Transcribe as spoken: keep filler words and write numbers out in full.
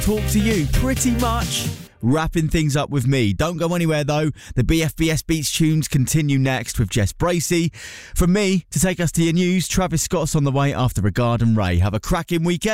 talk to you pretty much. Wrapping things up with me. Don't go anywhere though. The B F B S Beats tunes continue next with Jess Bracey. From me, to take us to your news, Travis Scott's on the way after Regard and Ray. Have a cracking weekend.